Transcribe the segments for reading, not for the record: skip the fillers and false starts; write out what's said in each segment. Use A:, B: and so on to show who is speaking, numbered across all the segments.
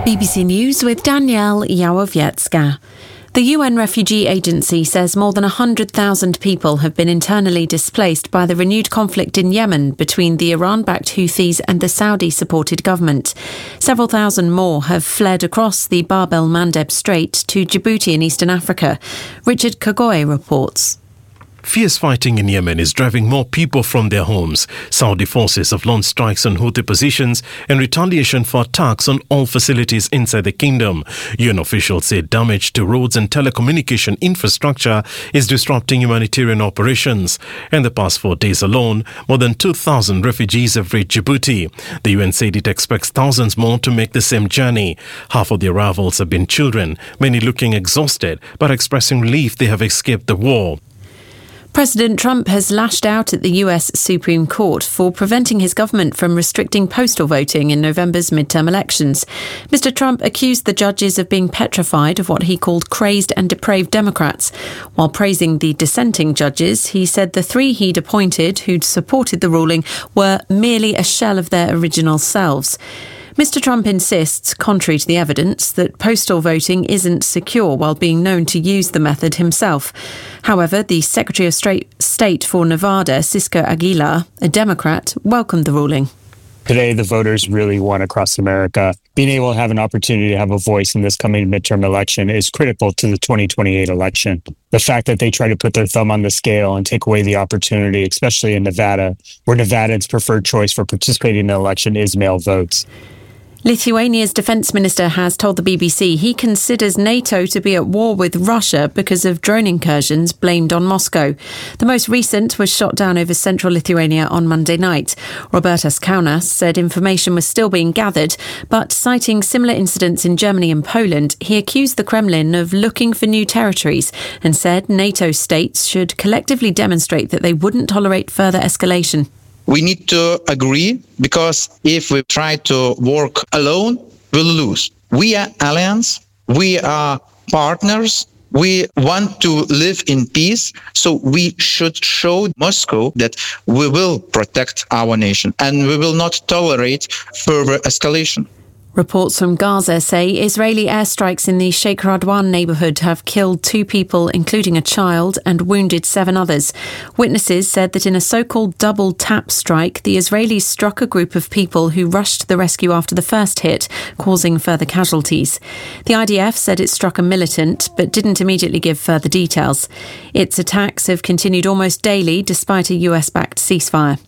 A: BBC News with Danielle Yawowiecka. The UN Refugee Agency says more than 100,000 people have been internally displaced by the renewed conflict in Yemen between the Iran-backed Houthis and the Saudi-supported government. Several thousand more have fled across the Bab el-Mandeb Strait to Djibouti in eastern Africa. Richard Kagoy reports.
B: Fierce fighting in Yemen is driving more people from their homes. Saudi forces have launched strikes on Houthi positions in retaliation for attacks on oil facilities inside the kingdom. UN officials say damage to roads and telecommunication infrastructure is disrupting humanitarian operations. In the past 4 days alone, more than 2,000 refugees have reached Djibouti. The UN said it expects thousands more to make the same journey. Half of the arrivals have been children, many looking exhausted but expressing relief they have escaped the war.
A: President Trump has lashed out at the US Supreme Court for preventing his government from restricting postal voting in November's midterm elections. Mr. Trump accused the judges of being petrified of what he called crazed and depraved Democrats. While praising the dissenting judges, he said the three he'd appointed who'd supported the ruling were merely a shell of their original selves. Mr. Trump insists, contrary to the evidence, that postal voting isn't secure while being known to use the method himself. However, the Secretary of State for Nevada, Cisco Aguilar, a Democrat, welcomed the ruling.
C: Today, the voters really won across America. Being able to have an opportunity to have a voice in this coming midterm election is critical to the 2028 election. The fact that they try to put their thumb on the scale and take away the opportunity, especially in Nevada, where Nevadans' preferred choice for participating in the election is mail votes.
A: Lithuania's defence minister has told the BBC he considers NATO to be at war with Russia because of drone incursions blamed on Moscow. The most recent was shot down over central Lithuania on Monday night. Robertas Kaunas said information was still being gathered, but citing similar incidents in Germany and Poland, he accused the Kremlin of looking for new territories and said NATO states should collectively demonstrate that they wouldn't tolerate further escalation.
D: We need to agree, because if we try to work alone, we'll lose. We are alliance, we are partners, we want to live in peace, so we should show Moscow that we will protect our nation and we will not tolerate further escalation.
A: Reports from Gaza say Israeli airstrikes in the Sheikh Radwan neighbourhood have killed 2 people, including a child, and wounded 7 others. Witnesses said that in a so-called double tap strike, the Israelis struck a group of people who rushed to the rescue after the first hit, causing further casualties. The IDF said it struck a militant, but didn't immediately give further details. Its attacks have continued almost daily, despite a US-backed ceasefire.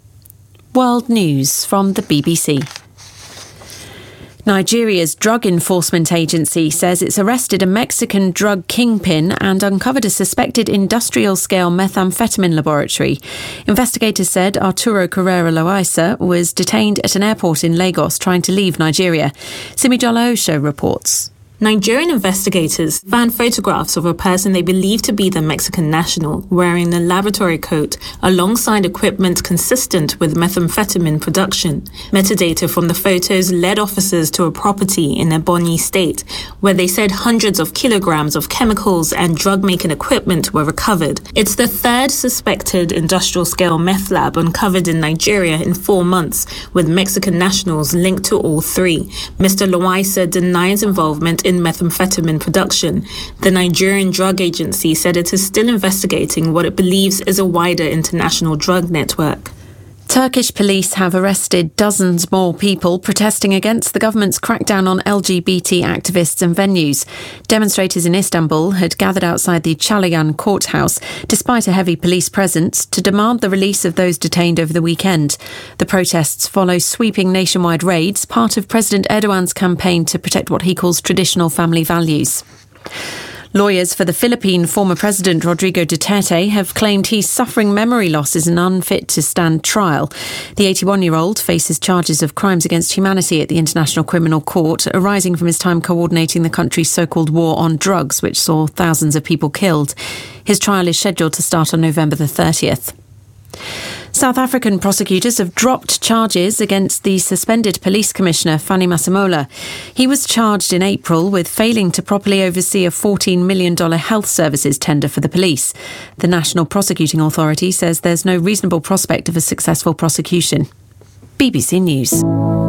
A: World News from the BBC. Nigeria's Drug Enforcement Agency says it's arrested a Mexican drug kingpin and uncovered a suspected industrial-scale methamphetamine laboratory. Investigators said Arturo Carrera Loaiza was detained at an airport in Lagos trying to leave Nigeria. Simi Jala-Osho reports.
E: Nigerian investigators found photographs of a person they believe to be the Mexican national wearing the laboratory coat alongside equipment consistent with methamphetamine production. Metadata from the photos led officers to a property in Ebonyi State, where they said hundreds of kilograms of chemicals and drug-making equipment were recovered. It's the third suspected industrial-scale meth lab uncovered in Nigeria in 4 months, with Mexican nationals linked to all 3. Mr. Loaiza denies involvement in methamphetamine production. The Nigerian Drug Agency said it is still investigating what it believes is a wider international drug network.
A: Turkish police have arrested dozens more people protesting against the government's crackdown on LGBT activists and venues. Demonstrators in Istanbul had gathered outside the Çağlayan courthouse, despite a heavy police presence, to demand the release of those detained over the weekend. The protests follow sweeping nationwide raids, part of President Erdogan's campaign to protect what he calls traditional family values. Lawyers for the Philippine former President Rodrigo Duterte have claimed he's suffering memory loss and unfit to stand trial. The 81-year-old faces charges of crimes against humanity at the International Criminal Court, arising from his time coordinating the country's so-called war on drugs, which saw thousands of people killed. His trial is scheduled to start on November the 30th. South African prosecutors have dropped charges against the suspended police commissioner, Fanny Masemola. He was charged in April with failing to properly oversee a $14 million health services tender for the police. The National Prosecuting Authority says there's no reasonable prospect of a successful prosecution. BBC News.